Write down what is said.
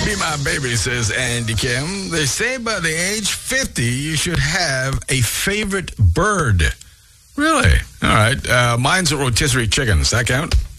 Be my baby, says Andy Kim. They say by the age 50, you should have a favorite bird. Really? All right. Mine's a rotisserie chicken. Does that count?